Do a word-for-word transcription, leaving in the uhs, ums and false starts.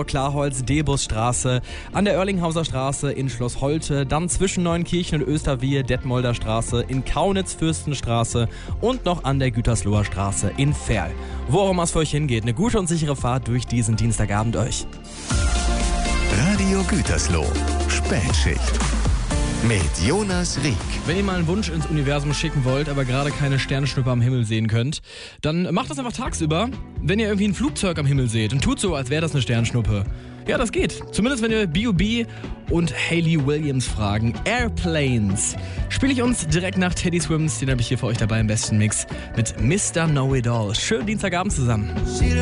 Hamburg-Klarholz, Debusstraße, an der Oerlinghauser Straße in Schloss Holte, dann zwischen Neunkirchen und Österwehe, Detmolder Straße, in Kaunitz, Fürstenstraße und noch an der Gütersloher Straße in Verl. Wo auch immer es für euch hingeht, eine gute und sichere Fahrt durch diesen Dienstagabend euch. Radio Gütersloh, Spätschicht mit Jonas Rieck. Wenn ihr mal einen Wunsch ins Universum schicken wollt, aber gerade keine Sternschnuppe am Himmel sehen könnt, dann macht das einfach tagsüber, wenn ihr irgendwie ein Flugzeug am Himmel seht und tut so, als wäre das eine Sternschnuppe. Ja, das geht. Zumindest wenn wir B U B und Hayley Williams fragen. Airplanes. Spiele ich uns direkt nach Teddy Swims, den habe ich hier für euch dabei im besten Mix, mit Mister Know-It-All. Schönen Dienstagabend zusammen.